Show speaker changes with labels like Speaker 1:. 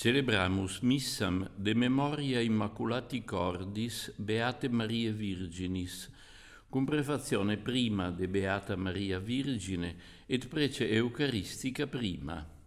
Speaker 1: Celebramus missam de memoria immaculati cordis Beate Maria Virginis, cum prefazione prima de Beata Maria Virgine et prece Eucaristica prima.